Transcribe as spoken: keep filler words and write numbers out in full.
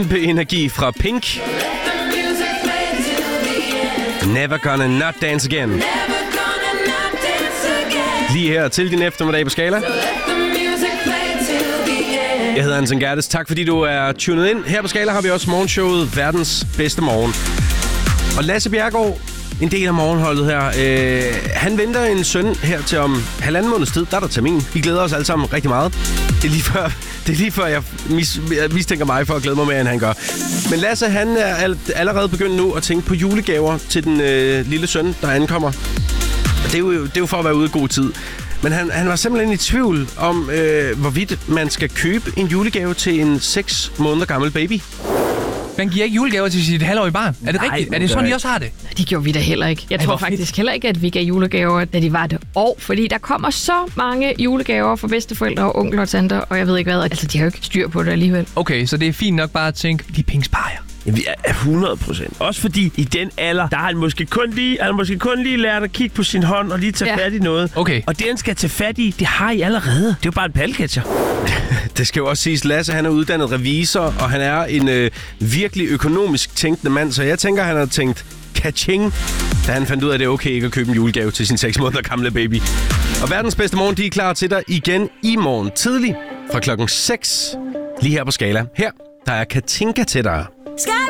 Energi fra Pink. Never gonna not dance again. Lige her til din eftermiddag på Skala. Jeg hedder Anton Gerdes. Tak fordi du er tunet ind. Her på Skala har vi også morgenshowet Verdens Bedste Morgen. Og Lasse Bjerregaard, en del af morgenholdet her, øh, han venter en søn her til om halvanden måneds tid. Der er der termin. Vi glæder os alle sammen rigtig meget. Det er lige før, det er lige før jeg, mis, jeg mistænker mig for at glæde mig mere, end han gør. Men Lasse, han er all, allerede begyndt nu at tænke på julegaver til den øh, lille søn, der ankommer. Og det er, jo, det er jo for at være ude i god tid. Men han, han var simpelthen i tvivl om, øh, hvorvidt man skal købe en julegave til en seks måneder gammel baby. Man giver ikke julegaver til sit halvårige barn. Er det Nej, rigtigt? Er det sådan, I også har det? Det gjorde vi da heller ikke. Jeg Ej, tror faktisk fedt. heller ikke, at vi gav julegaver, da de var det år. Fordi der kommer så mange julegaver fra bedsteforældre og onkler og tanter, og jeg ved ikke hvad. Altså, de har jo ikke styr på det alligevel. Okay, så det er fint nok bare at tænke, de penge sparer jeg. Vi er hundrede procent. Også fordi i den alder, der har han måske kun lige, han måske kun lige lært at kigge på sin hånd og lige tage ja. fat i noget. Okay. Og det, han skal tage fat i, det har I allerede. Det er jo bare en palcatcher. Det skal jo også siges, Lasse, han er uddannet revisor, og han er en øh, virkelig økonomisk tænkende mand. Så jeg tænker, han har tænkt kaching, da han fandt ud af, at det er okay ikke at købe en julegave til sin seks måneder gamle baby. Og Verdens Bedste Morgen, de er klar til dig igen i morgen tidlig fra klokken seks. Lige her på Skala. Her, der er Katinka til dig. Skal